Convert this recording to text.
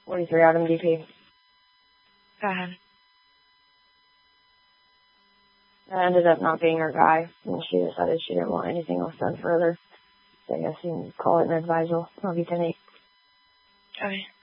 43 Autumn DP. Go ahead. That ended up not being her guy, and she decided she didn't want anything else done further. So I guess you can call it an advisal. I'll be 10-8. Okay.